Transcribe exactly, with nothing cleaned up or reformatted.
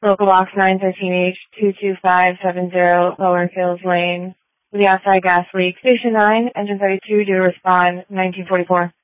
Local box nine thirteen H two two five seven zero Lower Hills Lane. With the outside gas leak. Station nine, engine thirty-two, due to respond nineteen forty-four.